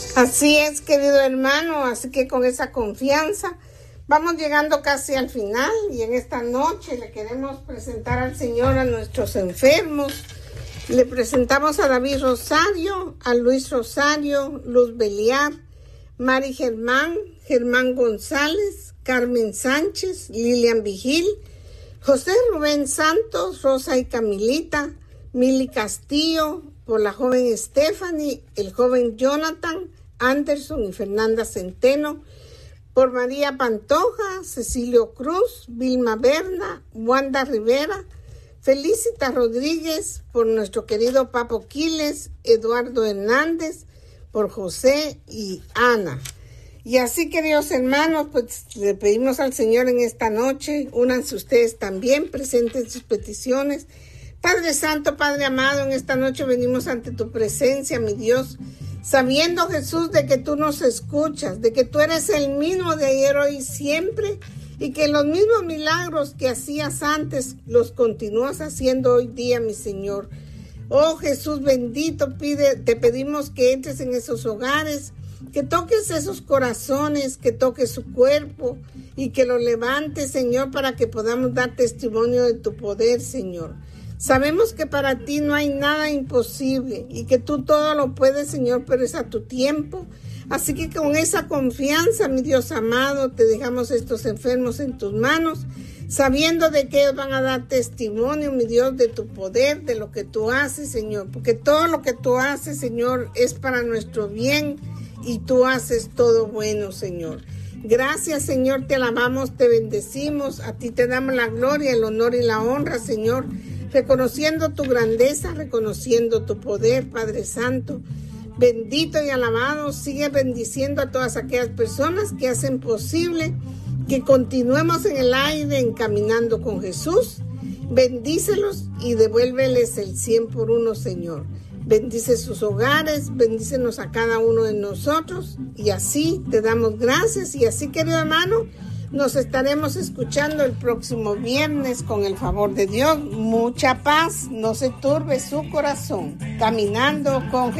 Así es, querido hermano, así que con esa confianza vamos llegando casi al final y en esta noche le queremos presentar al Señor a nuestros enfermos. Le presentamos a David Rosario, a Luis Rosario, Luz Beliar, Mari Germán, Germán González, Carmen Sánchez, Lilian Vigil, José Rubén Santos, Rosa y Camilita, Mili Castillo, por la joven Stephanie, el joven Jonathan, Anderson y Fernanda Centeno, por María Pantoja, Cecilio Cruz, Vilma Berna, Wanda Rivera, Felicita Rodríguez, por nuestro querido Papo Quiles, Eduardo Hernández, por José y Ana. Y así, queridos hermanos, pues le pedimos al Señor en esta noche, únanse ustedes también, presenten sus peticiones. Padre Santo, Padre amado, en esta noche venimos ante tu presencia, mi Dios, sabiendo, Jesús, de que tú nos escuchas, de que tú eres el mismo de ayer, hoy y siempre, y que los mismos milagros que hacías antes los continúas haciendo hoy día, mi Señor. Oh Jesús bendito, te pedimos que entres en esos hogares, que toques esos corazones, que toques su cuerpo y que lo levantes, Señor, para que podamos dar testimonio de tu poder, Señor. Sabemos que para ti no hay nada imposible y que tú todo lo puedes, Señor, pero es a tu tiempo. Así que con esa confianza, mi Dios amado, te dejamos estos enfermos en tus manos, sabiendo de que ellos van a dar testimonio, mi Dios, de tu poder, de lo que tú haces, Señor. Porque todo lo que tú haces, Señor, es para nuestro bien y tú haces todo bueno, Señor. Gracias, Señor, te alabamos, te bendecimos, a ti te damos la gloria, el honor y la honra, Señor, reconociendo tu grandeza, reconociendo tu poder, Padre Santo. Bendito y alabado, sigue bendiciendo a todas aquellas personas que hacen posible que continuemos en el aire encaminando con Jesús. Bendícelos y devuélveles el 100 por 1, Señor. Bendice sus hogares, bendícenos a cada uno de nosotros y así te damos gracias y así, querido hermano, nos estaremos escuchando el próximo viernes con el favor de Dios. Mucha paz, no se turbe su corazón, caminando con Jesús.